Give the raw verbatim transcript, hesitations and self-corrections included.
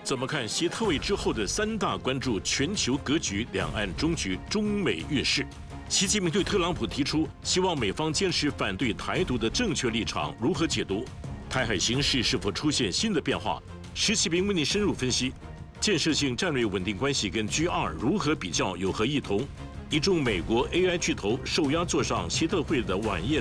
怎么看习特会之后的三大关注全球格局、两岸终局、中美越势？习近平对特朗普提出希望美方坚持反对台独的正确立场，如何解读？台海形势是否出现新的变化？石启平为您深入分析。建设性战略稳定关系跟 G 二 如何比较，有何异同？一众美国 A I 巨头受邀坐上习特会的晚宴